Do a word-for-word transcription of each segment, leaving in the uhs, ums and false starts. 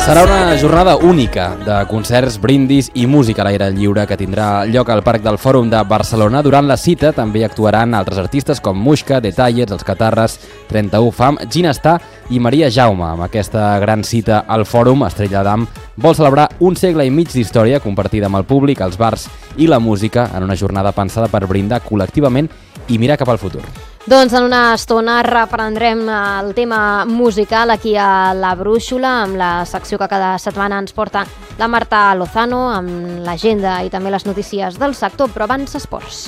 Serà una jornada única de concerts, brindis i música a l'aire lliure que tindrà lloc al Parc del Fòrum de Barcelona. Durant la cita també actuaran altres artistes com Muixca, Detalles, Els Catarres, trenta-u Fam, Ginestà i Maria Jaume. Amb aquesta gran cita al Fòrum, Estrella d'Am vol celebrar un segle i mig d'història compartida amb el públic, els bars i la música en una jornada pensada per brindar col·lectivament i mirar cap al futur. Doncs en una estona reprendrem el tema musical aquí a La Brúixola, amb la secció que cada setmana ens porta la Marta Lozano, amb l'agenda i també les notícies del sector, però abans esports.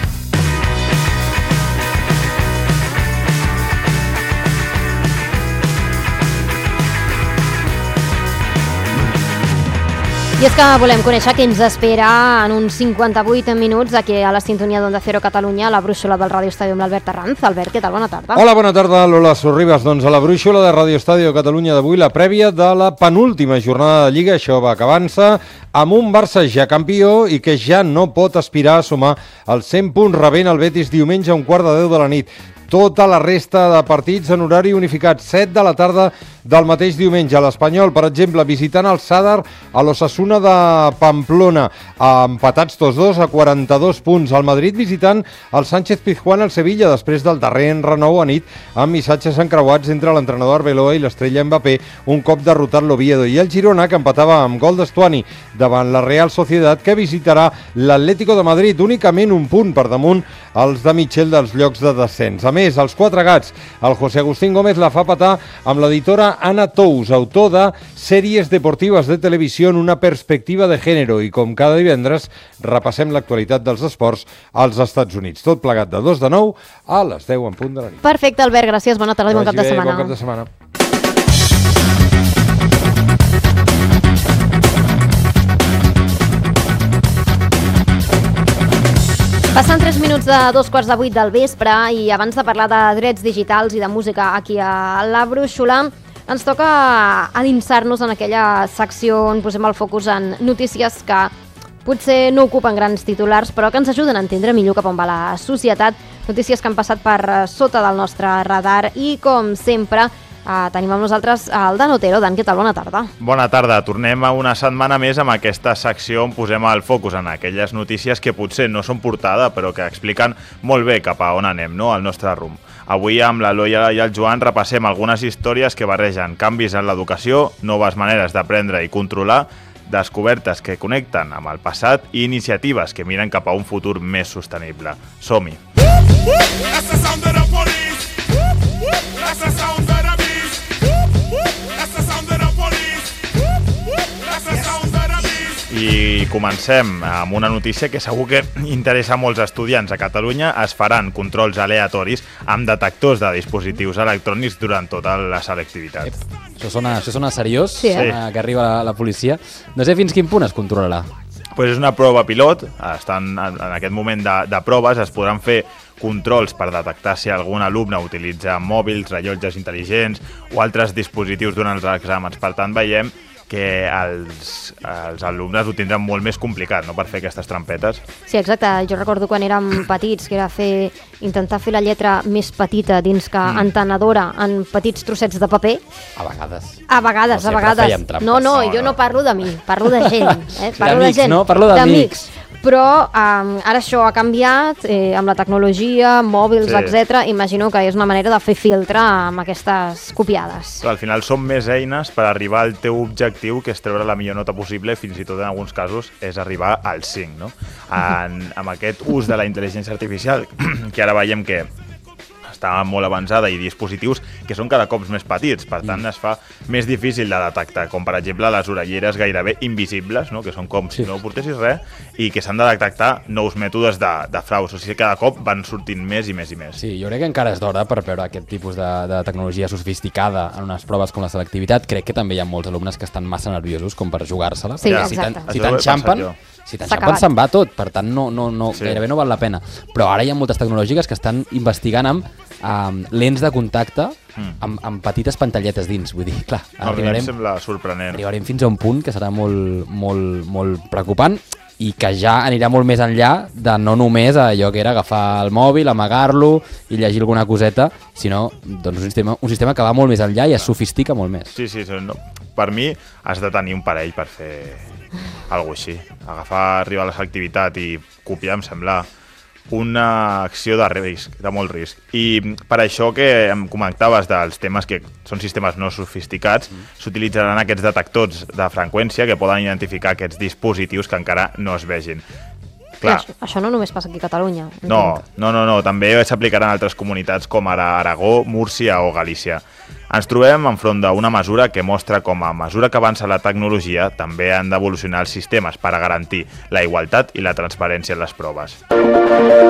I és que volem conèixer què ens espera en uns cinquanta-vuit minuts aquí a la sintonia d'Onda Cero Catalunya, a la Brúixola del Radio Estadio amb l'Albert Arranz. Albert, què tal? Bona tarda. Hola, bona tarda, Lola Sorribas. Doncs a la Brúixola de Radio Estadio Catalunya d'avui, la prèvia de la penúltima jornada de Lliga, això va acabant-se, amb un Barça ja campió i que ja no pot aspirar a sumar els cent punts rebent el Betis diumenge a un quart de deu de la nit. Tota la resta de partits en horari unificat, set de la tarda del mateix diumenge. L'Espanyol, per exemple, visitant el Sadar a l'Osasuna de Pamplona, empatats tots dos a quaranta-dos punts. El Madrid visitant el Sánchez Pizjuán al Sevilla, després del darrer enrenou a nit, amb missatges encreuats entre l'entrenador Arbeloa i l'estrella Mbappé, un cop derrotat l'Oviedo. I el Girona, que empatava amb gol d'Estuani davant la Real Sociedad, que visitarà l'Atlético de Madrid, únicament un punt per damunt els de Michel dels llocs de descens. A més, els quatre gats, el José Agustín Gómez la fa petar amb l'editora Ana Tous, autor de Sèries deportives de televisió en una perspectiva de gènere, i com cada divendres repassem l'actualitat dels esports als Estats Units. Tot plegat de dos de nou a les deu en punt de la nit. Perfecte, Albert, gràcies. Bona tarda i bon cap de setmana. Bon cap de setmana. Passen tres minuts de dos quarts de vuit del vespre i abans de parlar de drets digitals i de música aquí a La Brúixola, ens toca endinsar-nos en aquella secció on posem el focus en notícies que potser no ocupen grans titulars, però que ens ajuden a entendre millor cap on va la societat, notícies que han passat per sota del nostre radar i, com sempre, Uh, tenim amb nosaltres el Dan Otero. Dan, què tal? Bona tarda. Bona tarda. Tornem a una setmana més amb aquesta secció on posem el focus en aquelles notícies que potser no són portada, però que expliquen molt bé cap a on anem, no? El nostre rumb. Avui amb la Loia i el Joan repassem algunes històries que barregen canvis en l'educació, noves maneres d'aprendre i controlar, descobertes que connecten amb el passat i iniciatives que miren cap a un futur més sostenible. Som-hi! I comencem amb una notícia que segur que interessa a molts estudiants. A Catalunya es faran controls aleatoris amb detectors de dispositius electrònics durant tota la selectivitat. Ep, això sona, això sona seriós, sí, eh? sona que arriba la, la policia. No sé fins quin punt es controlarà. Pues és una prova pilot, estan en aquest moment de, de proves, es podran fer controls per detectar si algun alumne utilitza mòbils, rellotges intel·ligents o altres dispositius durant els exàmens. Per tant, veiem que els, els alumnes ho tindran molt més complicat, no?, per fer aquestes trampetes. Sí, exacte. Jo recordo quan érem petits, que era fer, intentar fer la lletra més petita dins que mm. entenedora en petits trossets de paper. A vegades. A vegades, no a vegades. No, no, no, jo no. no parlo de mi, parlo de gent. Eh? Parlo d'amics, de gent, no? Parlo d'amics. Però um, ara això ha canviat eh, amb la tecnologia, mòbils, sí. etcètera. Imagino que és una manera de fer filtre amb aquestes copiades. Però al final són més eines per arribar al teu objectiu, que és treure la millor nota possible, fins i tot en alguns casos és arribar al cinc, no? En, amb aquest ús de la intel·ligència artificial, que ara veiem que està molt avançada, i dispositius que són cada cop més petits, per tant es fa més difícil de detectar, com per exemple les orelleres gairebé invisibles, no?, que són com si no portessis res, i que s'han de detectar nous mètodes de, de frau. O sigui, cada cop van sortint més i més i més. Sí, jo crec que encara és d'hora per veure aquest tipus de, de tecnologia sofisticada en unes proves com la selectivitat. Crec que també hi ha molts alumnes que estan massa nerviosos com per jugar-se-la. Sí, si exacte. Si t'enxampen, si t'enxampen se'n va tot, per tant no, no, no, sí. gairebé no val la pena. Però ara hi ha moltes tecnologies que estan investigant amb um, lents de contacte mm. amb, amb petites pantalletes dins. Vull dir, clar, no, arribarem, em sembla sorprenent. Arribarem fins a un punt que serà molt, molt, molt preocupant, i que ja anirà molt més enllà de no només allò que era agafar el mòbil, amagar-lo i llegir alguna coseta, sinó doncs, un, sistema, un sistema que va molt més enllà i es sofistica molt més. Sí, sí, sí, no. per mi has de tenir un parell per fer alguna cosa així. Agafar, arribar a la selectivitat i copiar em sembla una acció de risc, de molt risc. I per això que em comentaves dels temes que són sistemes no sofisticats, mm. s'utilitzaran aquests detectors de freqüència que poden identificar aquests dispositius que encara no es vegin. Clar. Això, això no només passa aquí a Catalunya. No, no, no, no, també s'aplicaran a altres comunitats com ara Aragó, Múrcia o Galícia. Ens trobem enfront d'una mesura que mostra com a mesura que avança la tecnologia també han d'evolucionar els sistemes per a garantir la igualtat i la transparència en les proves.